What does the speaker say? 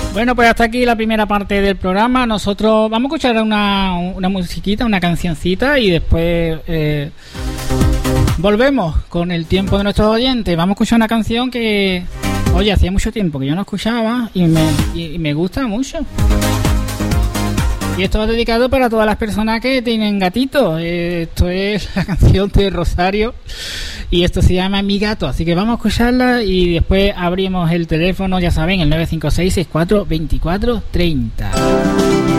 Bueno, pues hasta aquí la primera parte del programa. Nosotros vamos a escuchar una musiquita, una cancioncita y después volvemos con el tiempo de nuestros oyentes. Vamos a escuchar una canción que, oye, hacía mucho tiempo que yo no escuchaba y me gusta mucho. Y esto va dedicado para todas las personas que tienen gatitos. Esto es la canción de Rosario y esto se llama Mi Gato. Así que vamos a escucharla y después abrimos el teléfono, ya saben, el 956-64-2430.